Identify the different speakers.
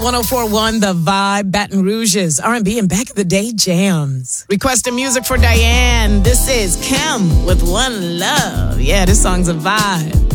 Speaker 1: 104.1 The Vibe, Baton Rouge's R&B and back in the day jams. Requesting music for Diane. This is Kim with One Love. Yeah, this song's a vibe.